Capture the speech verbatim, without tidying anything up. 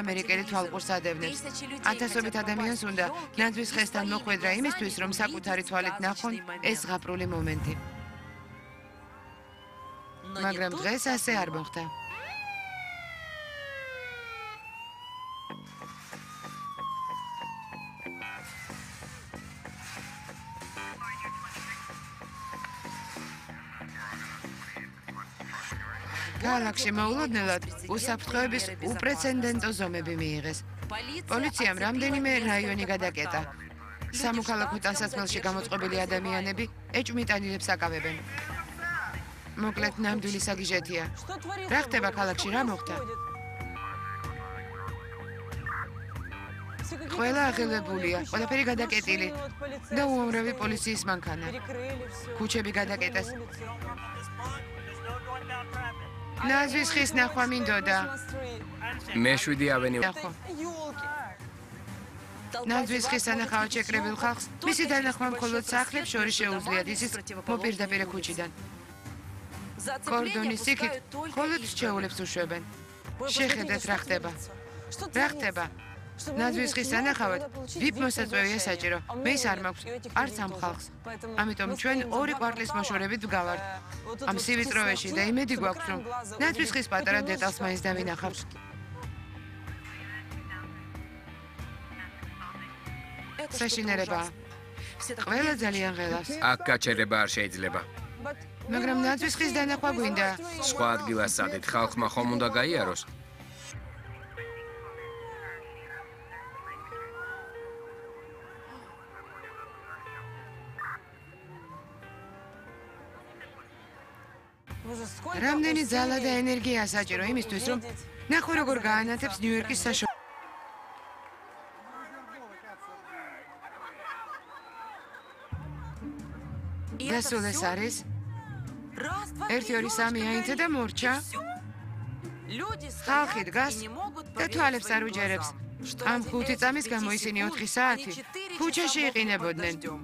ამერიკელი თვალყურს ადევნებს. ათასობით ადამიანს უნდა ნაძვის ხესთან მოხვედრა იმისთვის, რომ საკუთარი თვალით ნახონ ეს ზღაპრული მომენტი. მაგრამ დღეს ასე არ მოხდა. ქალაქში მოულოდნელად უსაფრთხოების უპრეცედენტო ზომები მიიღეს. პოლიციამ რამდენიმე რაიონი გადაკეტა. სამოქალაქო ტანსაცმელში გამოწყობილი ადამიანები ეჭვმიტანილებს აკავებენ. მოკლედ ნამდვილი საგიჟეთია. რა ხდება ქალაქში, რა მოხდა? ყველა აღელვებულია, ყველაფერი გადაკეტილი და უამრავი პოლიციის მანქანა. ქუჩები გადაკეტეს. ნაძვის ხის ნახვა მინდოდა. მეშვიდი ავენიუ. ნაძვის ხის სანახავად შეკრებილ ხალხს მისი დანახვა მხოლოდ სახლებს შორის შეუძლიათ, ისიც მოპირდაპირე ქუჩიდან. კორდონის იქით მხოლოდ რჩეულებს უშვებენ. შეხედეთ რა ხდება. რა ხდება? ნაძვის ხის სანახავად ვიპ მოსაწვევია საჭირო. მე ის არ მაქვს, არც ამ ხალხს. ამიტომ ჩვენ ორი კვარტლის მოშორებით ვგავართ. ამ სივიწროვეში და იმედი გვაქვს, რომ ნაძვის ხის პატარა დეტალს მაინც დავინახავთ. საშინელებაა. ყველა ძალიან ღელავს. აქ გაჩერება არ შეიძლება. მაგრამ ნაძვის ხის დანახვა გვინდა. სხვა ადგილას სადით ხალხმა ხომ უნდა გაიაროს? რამდენი ძალა და ენერგია საჭირო იმისთვის, რომ ნახო როგორ გაანათებს ნიუ-იორკის საშო. დასულ ეს არის? ერთი, ორი, სამი აინთე და მორჩა. ხალხი დგას და თვალებს არ უჯერებს. ამ ხუთი წამის გამო ისინი ოთხი საათი ქუჩაში იყინებოდნენ.